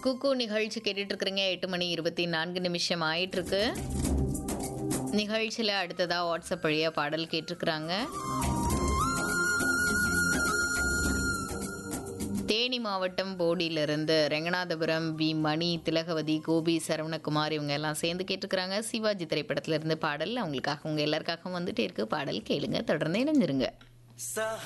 குக்கு நிகழ்ச்சி கேட்டுட்டு இருக்கிறீங்க. 8:24 ஆயிட்டிருக்கு. நிகழ்ச்சியில் அடுத்ததாக வாட்ஸ்அப் வழியாக பாடல் கேட்டிருக்கிறாங்க. தேனி மாவட்டம் போடியிலிருந்து ரெங்கநாதபுரம் வி மணி, திலகவதி, கோபி, சரவணகுமார் இவங்க எல்லாம் சேர்ந்து கேட்டிருக்கிறாங்க. சிவாஜி திரைப்படத்திலிருந்து பாடல் அவங்களுக்காக உங்கள் எல்லாருக்காகவும் வந்துட்டே இருக்கு. பாடல் கேளுங்க, தொடர்ந்து இணைஞ்சிருங்க.